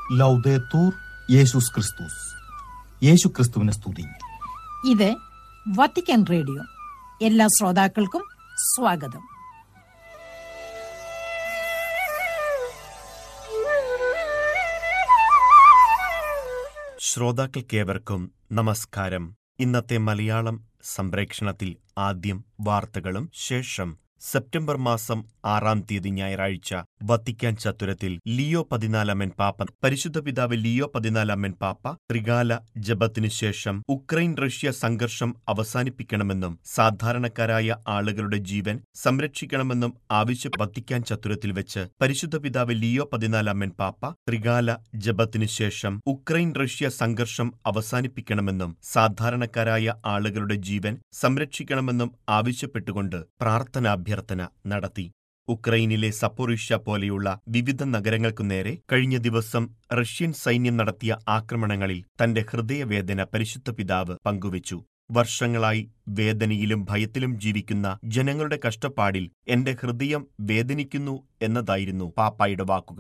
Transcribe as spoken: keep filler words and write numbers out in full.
ലൗദേത്തൂർ യേശുസ് ക്രിസ്തുസ്. യേശു ക്രിസ്തുവിനെ സ്തുതി. ഇത് വത്തിക്കാൻ റേഡിയോ. എല്ലാ ശ്രോതാക്കൾക്കും സ്വാഗതം. ശ്രോതാക്കൾക്കേവർക്കും നമസ്കാരം. ഇന്നത്തെ മലയാളം സംപ്രേക്ഷണത്തിൽ ആദ്യം വാർത്തകളും ശേഷം സെപ്റ്റംബർ മാസം ആറാം തീയതി ഞായറാഴ്ച വത്തിക്കാൻ ചത്തുരത്തിൽ ലിയോ പതിനാലാമൻ പാപ്പ പരിശുദ്ധ പിതാവ് ലിയോ പതിനാലാമൻ പാപ്പ ത്രികാല ജപത്തിനു ശേഷം ഉക്രൈൻ റഷ്യ സംഘർഷം അവസാനിപ്പിക്കണമെന്നും സാധാരണക്കാരായ ആളുകളുടെ ജീവൻ സംരക്ഷിക്കണമെന്നും ആവശ്യ വത്തിക്കാൻ ചത്തുരത്തിൽ വെച്ച് പരിശുദ്ധ പിതാവ് ലിയോ പതിനാലാമൻ പാപ്പ ത്രികാല ജപത്തിനു ശേഷം ഉക്രൈൻ റഷ്യ സംഘർഷം അവസാനിപ്പിക്കണമെന്നും സാധാരണക്കാരായ ആളുകളുടെ ജീവൻ സംരക്ഷിക്കണമെന്നും ആവശ്യപ്പെട്ടുകൊണ്ട് പ്രാർത്ഥനാഭ്യർത്ഥന നടത്തി. ഉക്രൈനിലെ സപ്പോറിഷ്യ പോലെയുള്ള വിവിധ നഗരങ്ങൾക്കു നേരെ കഴിഞ്ഞ ദിവസം റഷ്യൻ സൈന്യം നടത്തിയ ആക്രമണങ്ങളിൽ തന്റെ ഹൃദയവേദന പരിശുദ്ധ പിതാവ് പങ്കുവച്ചു. വർഷങ്ങളായി വേദനയിലും ഭയത്തിലും ജീവിക്കുന്ന ജനങ്ങളുടെ കഷ്ടപ്പാടിൽ എന്റെ ഹൃദയം വേദനിക്കുന്നു എന്നതായിരുന്നു പാപ്പായുടെ വാക്കുകൾ.